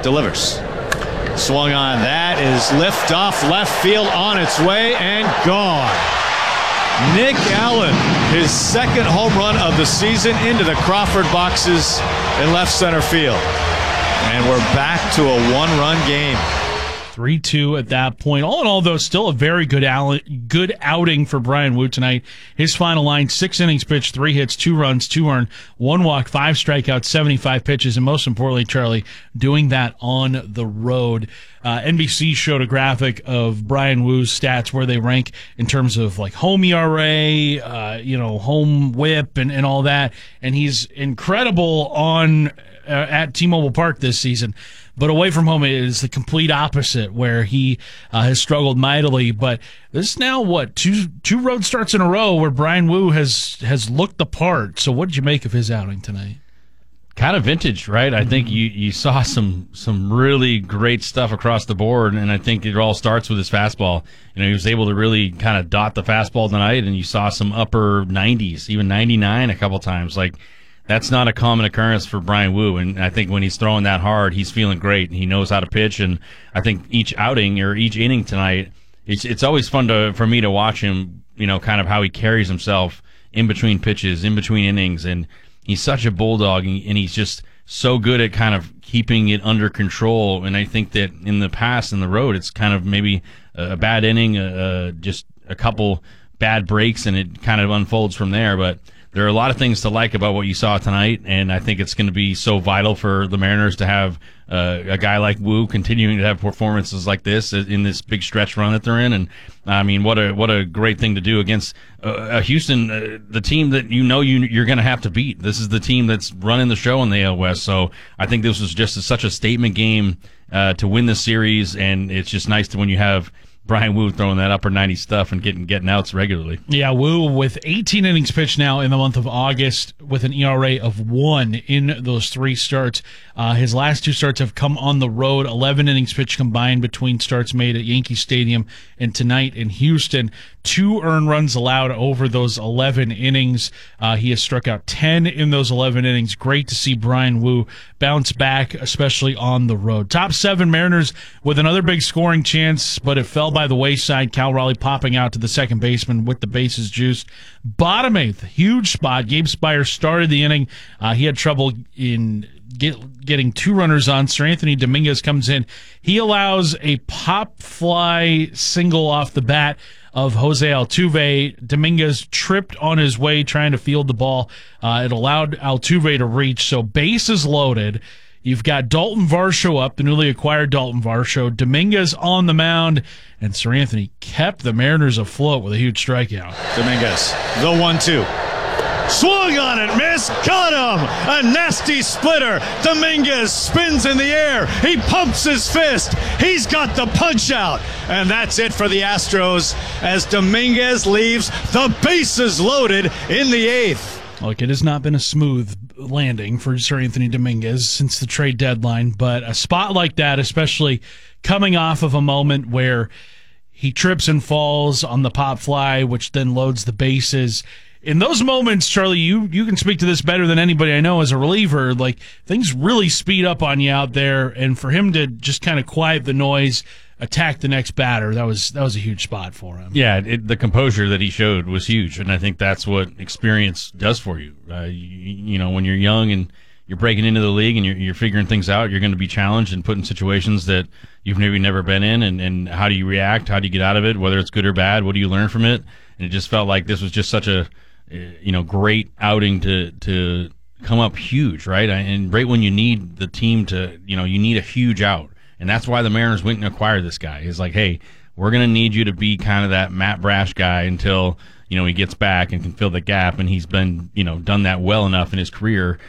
delivers. Swung on. That is lift off left field, on its way and gone. Nick Allen, his second home run of the season, into the Crawford boxes in left center field. And we're back to a one-run game. 3-2 at that point. All in all, though, still a very good outing for Bryan Woo tonight. His final line, 6 innings pitched, 3 hits, 2 runs, 2 earned, 1 walk, 5 strikeouts, 75 pitches, and most importantly, Charlie, doing that on the road. NBC showed a graphic of Bryan Woo's stats where they rank in terms of like home ERA, home whip and all that. And he's incredible on at T-Mobile Park this season. But away from home, it is the complete opposite, where he has struggled mightily. But this is now, two road starts in a row where Bryan Woo has looked the part. So what did you make of his outing tonight? Kind of vintage, right? I think you saw some really great stuff across the board, and I think it all starts with his fastball. He was able to really kind of dot the fastball tonight, and you saw some upper 90s, even 99 a couple times. That's not a common occurrence for Bryan Woo, and I think when he's throwing that hard, he's feeling great, and he knows how to pitch. And I think each outing or each inning tonight, it's always fun for me to watch him, kind of how he carries himself in between pitches, in between innings, and he's such a bulldog, and he's just so good at kind of keeping it under control. And I think that in the past, in the road, it's kind of maybe a bad inning, just a couple bad breaks, and it kind of unfolds from there. But there are a lot of things to like about what you saw tonight, and I think it's going to be so vital for the Mariners to have a guy like Woo continuing to have performances like this in this big stretch run that they're in. And I mean, what a great thing to do against Houston, the team that you're going to have to beat. This is the team that's running the show in the AL West. So I think this was just such a statement game to win this series, and it's just nice when you have Bryan Woo throwing that upper 90 stuff and getting outs regularly. Yeah, Woo with 18 innings pitched now in the month of August with an ERA of 1 in those 3 starts. His last 2 starts have come on the road, 11 innings pitched combined between starts made at Yankee Stadium and tonight in Houston. 2 earned runs allowed over those 11 innings. He has struck out 10 in those 11 innings. Great to see Bryan Woo bounce back, especially on the road. Top 7 Mariners with another big scoring chance, but it fell by the wayside. Cal Raleigh popping out to the second baseman with the bases juiced. Bottom 8th, huge spot. Gabe Spire started the inning. He had trouble in getting 2 runners on. Sir Anthony Dominguez comes in. He allows a pop fly single off the bat of Jose Altuve. Dominguez tripped on his way trying to field the ball. It allowed Altuve to reach. So bases loaded. You've got Dalton Varsho up, the newly acquired Dalton Varsho. Dominguez on the mound, and Sir Anthony kept the Mariners afloat with a huge strikeout. Dominguez, the 1-2. Swung on it, missed, got him! A nasty splitter. Dominguez spins in the air. He pumps his fist. He's got the punch out. And that's it for the Astros as Dominguez leaves the bases loaded in the 8th. Look, it has not been a smooth landing for Sir Anthony Dominguez since the trade deadline, but a spot like that, especially coming off of a moment where he trips and falls on the pop fly, which then loads the bases. In those moments, Charlie, you can speak to this better than anybody I know as a reliever. Like, things really speed up on you out there, and for him to just kind of quiet the noise, attack the next batter, that was a huge spot for him. Yeah, the composure that he showed was huge, and I think that's what experience does for you. When you're young and you're breaking into the league and you're figuring things out, you're going to be challenged and put in situations that you've maybe never been in, and how do you react? How do you get out of it? Whether it's good or bad, what do you learn from it? And it just felt like this was just such a great outing to come up huge, right? And right when you need the team to, you need a huge out. And that's why the Mariners went and acquired this guy. It's like, hey, we're going to need you to be kind of that Matt Brash guy until, he gets back and can fill the gap. And he's been, done that well enough in his career,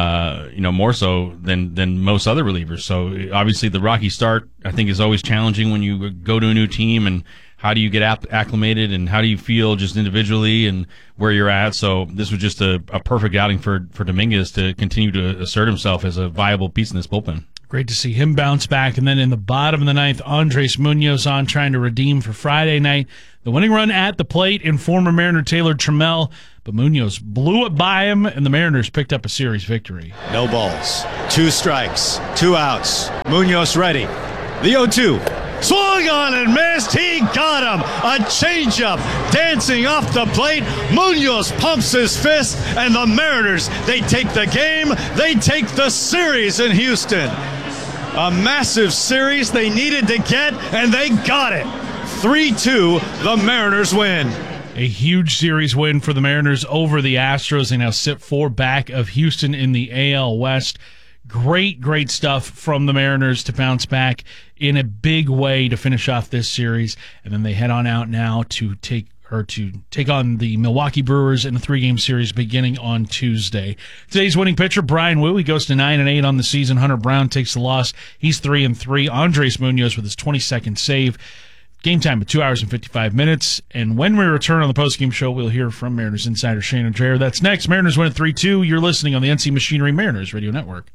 more so than most other relievers. So obviously the rocky start, I think, is always challenging when you go to a new team, and how do you get acclimated, and how do you feel just individually and where you're at. So this was just a perfect outing for Dominguez to continue to assert himself as a viable piece in this bullpen. Great to see him bounce back. And then in the bottom of the ninth, Andres Munoz on trying to redeem for Friday night. The winning run at the plate in former Mariner Taylor Trammell, but Munoz blew it by him, and the Mariners picked up a series victory. No balls, 2 strikes, 2 outs. Munoz ready. The 0-2. Swung on and missed. He got him. A changeup dancing off the plate. Munoz pumps his fist, and the Mariners, they take the game. They take the series in Houston. A massive series they needed to get, and they got it. 3-2, the Mariners win. A huge series win for the Mariners over the Astros. They now sit 4 back of Houston in the AL West. Great stuff from the Mariners to bounce back in a big way to finish off this series. And then they head on out now to take on the Milwaukee Brewers in a 3-game series beginning on Tuesday. Today's winning pitcher, Brian Wu, he goes to 9-8 on the season. Hunter Brown takes the loss. He's 3-3. Andres Munoz with his 22nd save. Game time at 2 hours and 55 minutes. And when we return on the postgame show, we'll hear from Mariners insider Shannon Drayer. That's next. Mariners win at 3-2. You're listening on the NC Machinery Mariners Radio Network.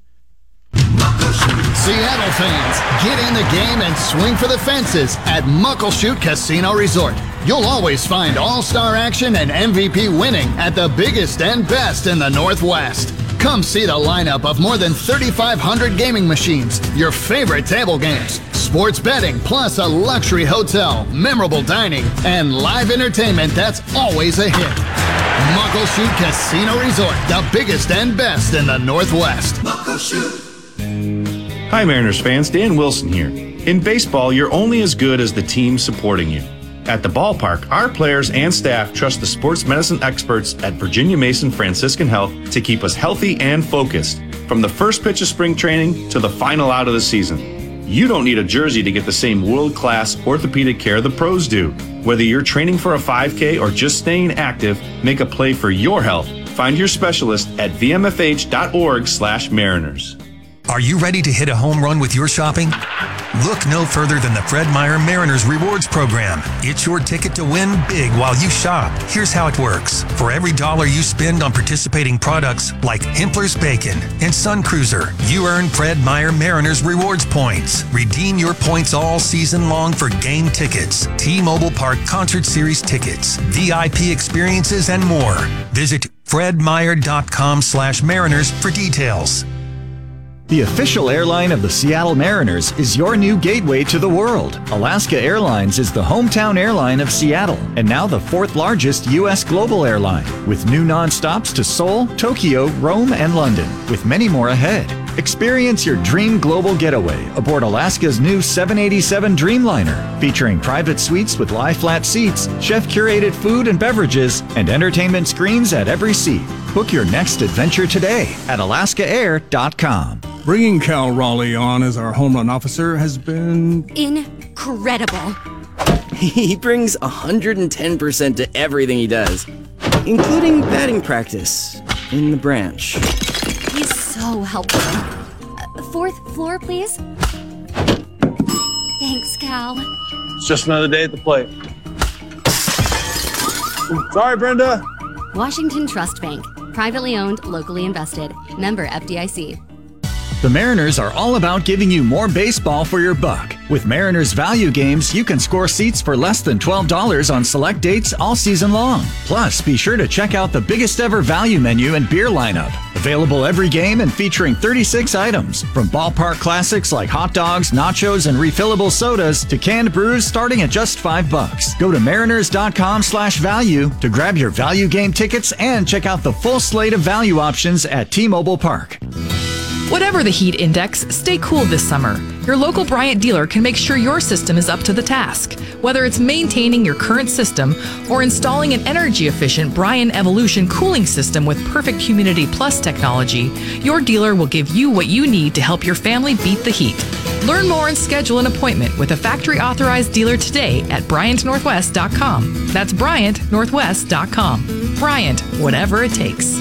Seattle fans, get in the game and swing for the fences at Muckleshoot Casino Resort. You'll always find all-star action and MVP winning at the biggest and best in the Northwest. Come see the lineup of more than 3,500 gaming machines, your favorite table games, sports betting, plus a luxury hotel, memorable dining, and live entertainment that's always a hit. Muckleshoot Casino Resort, the biggest and best in the Northwest. Muckleshoot. Hi Mariners fans, Dan Wilson here. In baseball, you're only as good as the team supporting you. At the ballpark, our players and staff trust the sports medicine experts at Virginia Mason Franciscan Health to keep us healthy and focused, from the first pitch of spring training to the final out of the season. You don't need a jersey to get the same world-class orthopedic care the pros do. Whether you're training for a 5K or just staying active, make a play for your health. Find your specialist at vmfh.org/Mariners. Are you ready to hit a home run with your shopping? Look no further than the Fred Meyer Mariners Rewards Program. It's your ticket to win big while you shop. Here's how it works. For every $1 you spend on participating products like Hempler's Bacon and Sun Cruiser, you earn Fred Meyer Mariners Rewards points. Redeem your points all season long for game tickets, T-Mobile Park Concert Series tickets, VIP experiences, and more. Visit fredmeyer.com/Mariners for details. The official airline of the Seattle Mariners is your new gateway to the world. Alaska Airlines is the hometown airline of Seattle and now the 4th largest U.S. global airline, with new nonstops to Seoul, Tokyo, Rome, and London, with many more ahead. Experience your dream global getaway aboard Alaska's new 787 Dreamliner, featuring private suites with lie-flat seats, chef-curated food and beverages, and entertainment screens at every seat. Book your next adventure today at alaskaair.com. Bringing Cal Raleigh on as our home run officer has been incredible. He brings 110% to everything he does, including batting practice in the branch. He's so helpful. 4th floor, please. Thanks, Cal. It's just another day at the plate. Sorry, Brenda. Washington Trust Bank. Privately owned, locally invested. Member FDIC. The Mariners are all about giving you more baseball for your buck. With Mariners Value Games, you can score seats for less than $12 on select dates all season long. Plus, be sure to check out the biggest ever value menu and beer lineup. Available every game and featuring 36 items, from ballpark classics like hot dogs, nachos, and refillable sodas to canned brews starting at just $5. Go to mariners.com/value to grab your value game tickets and check out the full slate of value options at T-Mobile Park. Whatever the heat index, stay cool this summer. Your local Bryant dealer can make sure your system is up to the task. Whether it's maintaining your current system or installing an energy-efficient Bryant Evolution cooling system with Perfect Humidity Plus technology, your dealer will give you what you need to help your family beat the heat. Learn more and schedule an appointment with a factory-authorized dealer today at BryantNorthwest.com. That's BryantNorthwest.com. Bryant, whatever it takes.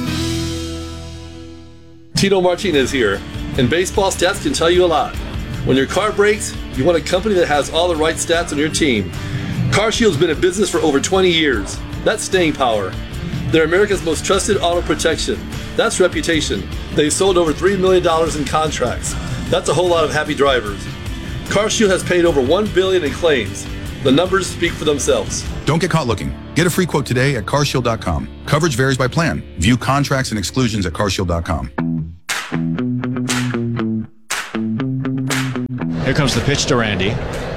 Tito Martinez here, and baseball stats can tell you a lot. When your car breaks, you want a company that has all the right stats on your team. CarShield's been in business for over 20 years. That's staying power. They're America's most trusted auto protection. That's reputation. They've sold over $3 million in contracts. That's a whole lot of happy drivers. CarShield has paid over $1 billion in claims. The numbers speak for themselves. Don't get caught looking. Get a free quote today at carshield.com. Coverage varies by plan. View contracts and exclusions at carshield.com. Here comes the pitch to Randy.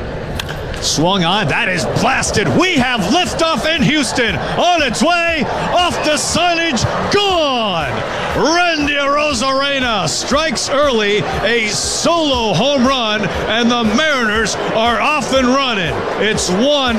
Swung on. That is blasted. We have liftoff in Houston. On its way. Off the signage. Gone. Randy Arozarena strikes early. A solo home run. And the Mariners are off and running. It's 1-0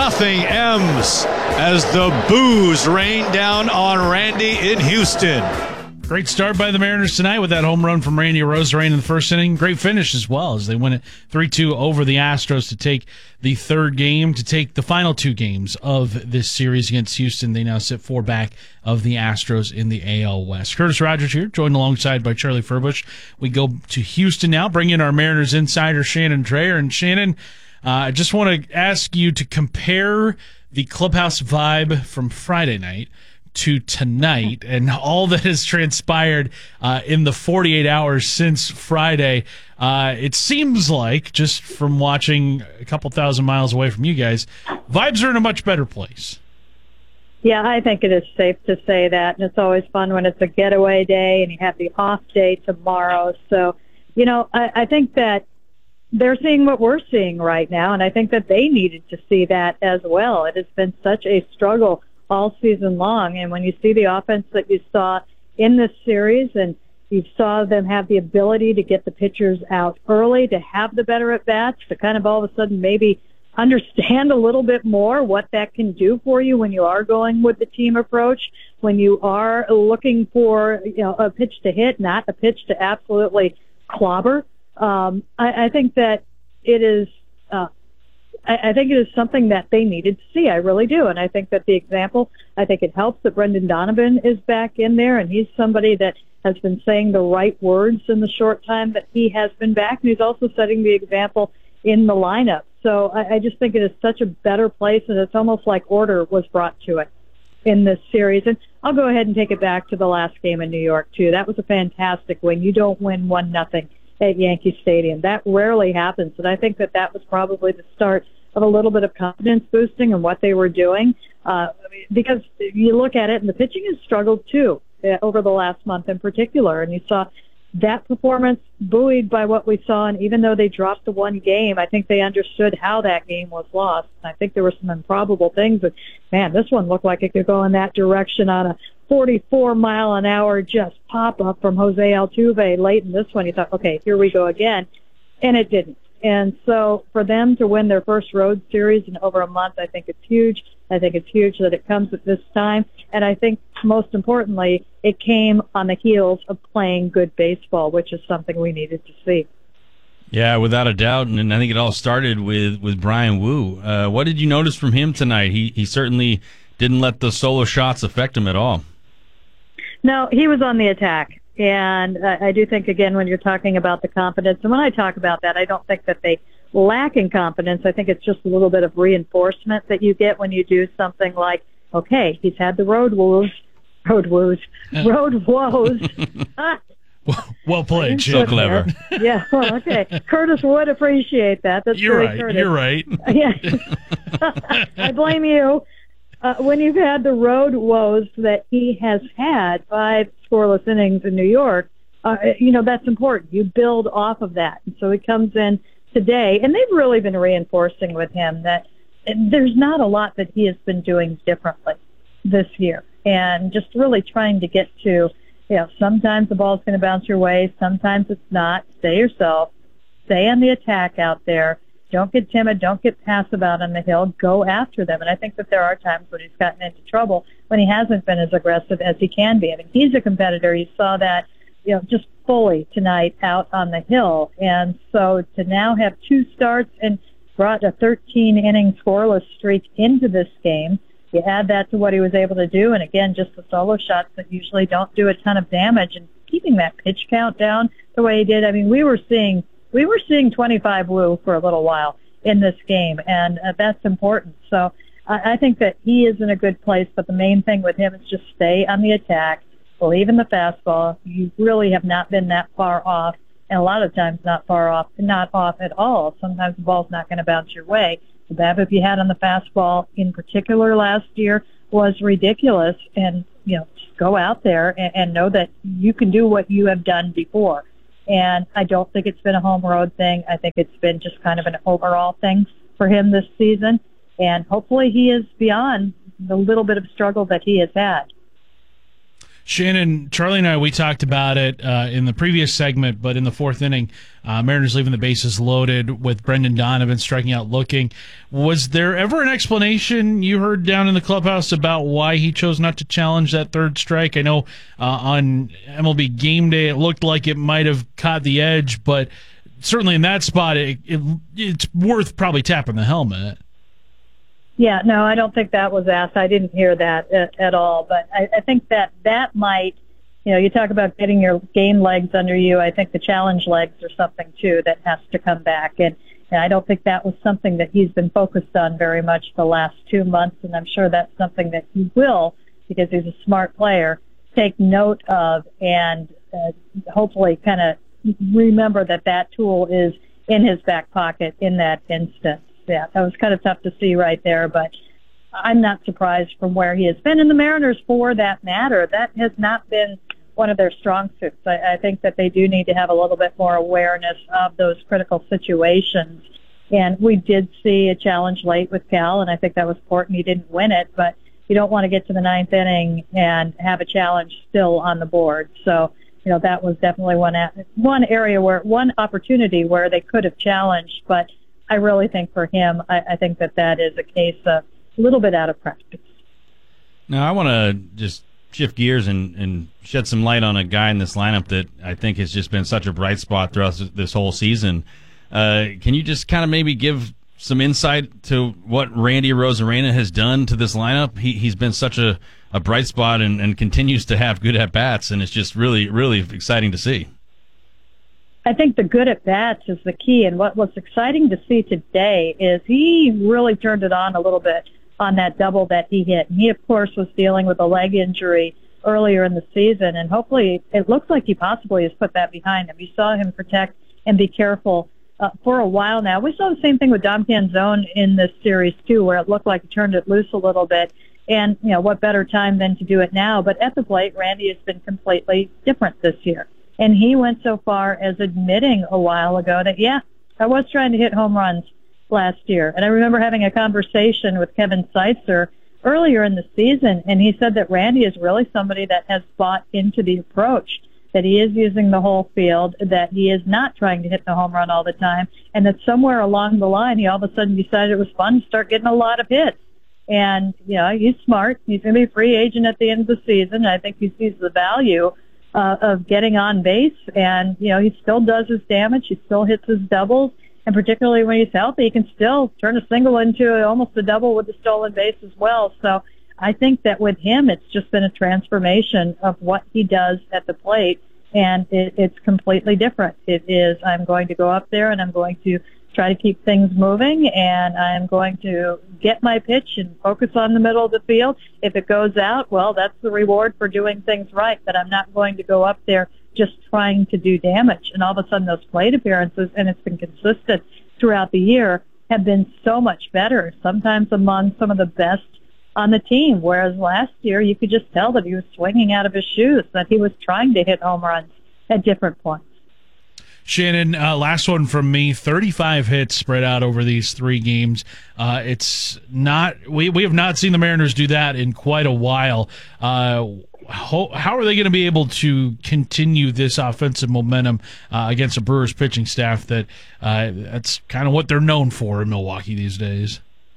M's as the boos rain down on Randy in Houston. Great start by the Mariners tonight with that home run from Randy Arozarena in the first inning. Great finish as well as they win it 3-2 over the Astros to take the third game, to take the final two games of this series against Houston. They now sit 4 back of the Astros in the AL West. Curtis Rogers here, joined alongside by Charlie Furbush. We go to Houston now, bring in our Mariners insider Shannon Dreyer. And Shannon, I just want to ask you to compare the clubhouse vibe from Friday night to tonight and all that has transpired in the 48 hours since Friday. It seems like, just from watching a couple thousand miles away from you guys, vibes are in a much better place. Yeah, I think it is safe to say that, and it's always fun when it's a getaway day and you have the off day tomorrow. So, you know, I think that they're seeing what we're seeing right now, and I think that they needed to see that as well. It has been such a struggle all season long, and when you see the offense that you saw in this series, and you saw them have the ability to get the pitchers out early, to have the better at bats, to kind of all of a sudden maybe understand a little bit more what that can do for you when you are going with the team approach, when you are looking for, you know, a pitch to hit, not a pitch to absolutely clobber. I think that it is. I think it is something that they needed to see. I really do. And I think that the example, I think it helps that Brendan Donovan is back in there, and he's somebody that has been saying the right words in the short time that he has been back, and he's also setting the example in the lineup. So I just think it is such a better place, and it's almost like order was brought to it in this series. And I'll go ahead and take it back to the last game in New York, too. That was a fantastic win. You don't win 1-0 at Yankee Stadium. That rarely happens, and I think that that was probably the start of a little bit of confidence boosting in what they were doing, because you look at it, and the pitching has struggled too over the last month in particular, and you saw that performance buoyed by what we saw, and even though they dropped the one game, I think they understood how that game was lost. I think there were some improbable things, but man, this one looked like it could go in that direction on a 44-mile-an-hour just pop-up from Jose Altuve late in this one. You thought, okay, here we go again, and it didn't. And so for them to win their first road series in over a month, I think it's huge. I think it's huge that it comes at this time. And I think most importantly, it came on the heels of playing good baseball, which is something we needed to see. Yeah, without a doubt. And I think it all started with Bryan Woo. What did you notice from him tonight? He certainly didn't let the solo shots affect him at all. No, he was on the attack. And I do think, again, when you're talking about the confidence, and when I talk about that, I don't think that they lack in confidence. I think it's just a little bit of reinforcement that you get when you do something like, okay, he's had the road woes. Well played, so clever. Yeah, well, okay. Curtis would appreciate that. That's you're very right. Curtis. You're right. Yeah, I blame you. When you've had the road woes that he has had, 5 scoreless innings in New York, that's important. You build off of that. And so he comes in today, and they've really been reinforcing with him that there's not a lot that he has been doing differently this year. And just really trying to get to, sometimes the ball's going to bounce your way, sometimes it's not. Stay yourself. Stay on the attack out there. Don't get timid. Don't get passive out on the hill. Go after them. And I think that there are times when he's gotten into trouble when he hasn't been as aggressive as he can be. I mean, he's a competitor. You saw that, just fully tonight out on the hill. And so to now have 2 starts and brought a 13-inning scoreless streak into this game, you add that to what he was able to do. And again, just the solo shots that usually don't do a ton of damage, and keeping that pitch count down the way he did. I mean, we were seeing 25 Woo for a little while in this game, and that's important. So I think that he is in a good place, but the main thing with him is just stay on the attack, believe in the fastball. You really have not been that far off, and a lot of times not off at all. Sometimes the ball's not going to bounce your way. The BABIP you had on the fastball in particular last year was ridiculous, and just go out there and know that you can do what you have done before. And I don't think it's been a home road thing. I think it's been just kind of an overall thing for him this season, and hopefully he is beyond the little bit of struggle that he has had. Shannon, Charlie and I, we talked about it in the previous segment, but in the fourth inning, Mariners leaving the bases loaded with Brendan Donovan striking out looking. Was there ever an explanation you heard down in the clubhouse about why he chose not to challenge that third strike? I know on MLB Game Day it looked like it might have caught the edge, but certainly in that spot it's worth probably tapping the helmet. Yeah, no, I don't think that was asked. I didn't hear that at all. But I think that might, you talk about getting your game legs under you. I think the challenge legs are something, too, that has to come back. And I don't think that was something that he's been focused on very much the last 2 months. And I'm sure that's something that he will, because he's a smart player, take note of and hopefully kind of remember that tool is in his back pocket in that instance. Yeah, that was kind of tough to see right there, but I'm not surprised from where he has been. And the Mariners, for that matter, that has not been one of their strong suits. I think that they do need to have a little bit more awareness of those critical situations. And we did see a challenge late with Cal, and I think that was important. He didn't win it, but you don't want to get to the ninth inning and have a challenge still on the board. So, that was definitely one area one opportunity where they could have challenged, but I really think for him, I think that is a case of a little bit out of practice. Now, I want to just shift gears and shed some light on a guy in this lineup that I think has just been such a bright spot throughout this whole season. Can you just kind of maybe give some insight to what Randy Arozarena has done to this lineup? He's been such a bright spot and continues to have good at-bats, and it's just really, really exciting to see. I think the good at bats is the key, and what was exciting to see today is he really turned it on a little bit on that double that he hit. And he, of course, was dealing with a leg injury earlier in the season, and hopefully it looks like he possibly has put that behind him. You saw him protect and be careful for a while now. We saw the same thing with Dom Canzone in this series, too, where it looked like he turned it loose a little bit. And, what better time than to do it now? But at the plate, Randy has been completely different this year. And he went so far as admitting a while ago that, I was trying to hit home runs last year. And I remember having a conversation with Kevin Seitzer earlier in the season, and he said that Randy is really somebody that has bought into the approach, that he is using the whole field, that he is not trying to hit the home run all the time, and that somewhere along the line he all of a sudden decided it was fun to start getting a lot of hits. And, he's smart. He's going to be a free agent at the end of the season. I think he sees the value of getting on base, and he still does his damage. He still hits his doubles, and particularly when he's healthy, he can still turn a single into almost a double with the stolen base as well. So I think that with him, it's just been a transformation of what he does at the plate, and it's completely different. It is, I'm going to go up there and I'm going to try to keep things moving, and I'm going to get my pitch and focus on the middle of the field. If it goes out, well, that's the reward for doing things right, that I'm not going to go up there just trying to do damage. And all of a sudden those plate appearances, and it's been consistent throughout the year, have been so much better, sometimes among some of the best on the team, whereas last year you could just tell that he was swinging out of his shoes, that he was trying to hit home runs at different points. Shannon, last one from me. 35 hits spread out over these 3 games. It's not we have not seen the Mariners do that in quite a while. How are they going to be able to continue this offensive momentum against a Brewers pitching staff that's kind of what they're known for in Milwaukee these days?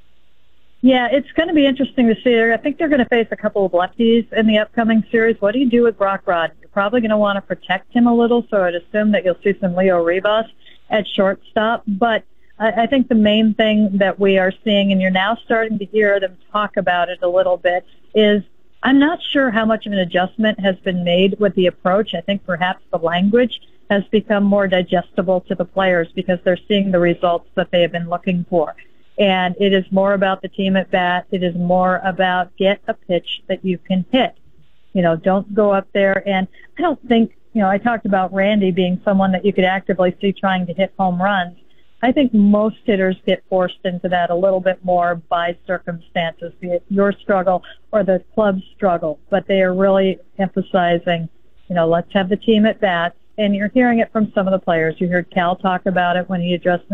Yeah, it's going to be interesting to see. I think they're going to face a couple of lefties in the upcoming series. What do you do with Brock Rod? You're probably going to want to protect him a little, so I'd assume that you'll see some Leo Rivas at shortstop. But I think the main thing that we are seeing, and you're now starting to hear them talk about it a little bit, is I'm not sure how much of an adjustment has been made with the approach. I think perhaps the language has become more digestible to the players because they're seeing the results that they have been looking for. And it is more about the team at bat. It is more about get a pitch that you can hit. Don't go up there. And I don't think I talked about Randy being someone that you could actively see trying to hit home runs. I think most hitters get forced into that a little bit more by circumstances, be it your struggle or the club's struggle. But they are really emphasizing, let's have the team at bat. And you're hearing it from some of the players. You heard Cal talk about it when he addressed the